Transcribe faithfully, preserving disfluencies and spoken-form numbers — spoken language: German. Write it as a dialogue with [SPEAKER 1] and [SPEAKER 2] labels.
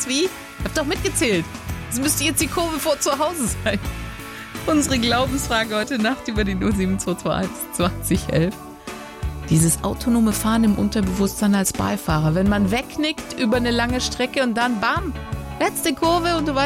[SPEAKER 1] Was, wie? Ich hab doch mitgezählt. Das müsste jetzt die Kurve vor zu Hause sein. Unsere Glaubensfrage heute Nacht über die null sieben zwei zwei eins zwanzig elf. Dieses autonome Fahren im Unterbewusstsein als Beifahrer. Wenn man wegnickt über eine lange Strecke und dann bam, letzte Kurve und du weißt,